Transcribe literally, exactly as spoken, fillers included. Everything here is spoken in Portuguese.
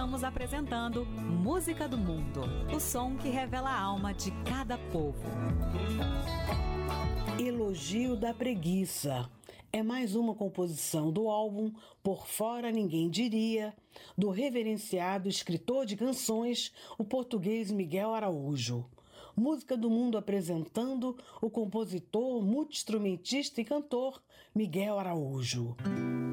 Estamos apresentando Música do Mundo, o som que revela a alma de cada povo. Elogio da Preguiça é mais uma composição do álbum Por Fora Ninguém Diria, do reverenciado escritor de canções, o português Miguel Araújo. Música do Mundo apresentando o compositor, multi-instrumentista e cantor Miguel Araújo.